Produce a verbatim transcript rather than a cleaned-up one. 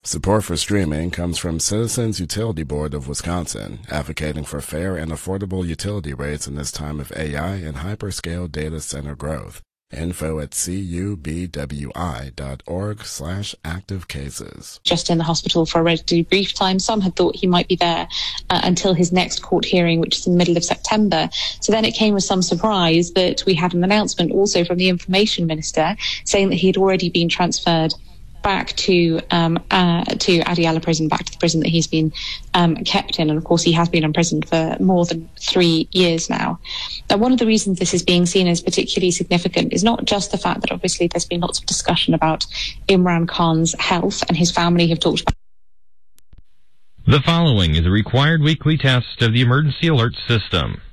Support for streaming comes from Citizens Utility Board of Wisconsin, advocating for fair and affordable utility rates in this time of A I and hyperscale data center growth. Info at cubwi.org slash active cases. Just in the hospital for a relatively brief time. Some had thought he might be there uh, until his next court hearing, which is in the middle of September. So then it came with some surprise that we had an announcement also from the Information Minister saying that he'd already been transferred back to um, uh, to Adiala prison, back to the prison that he's been um, kept in. And of course, he has been imprisoned for more than three years now. Now, one of the reasons this is being seen as particularly significant is not just the fact that obviously there's been lots of discussion about Imran Khan's health, and his family have talked about. The following is a required weekly test of the emergency alert system.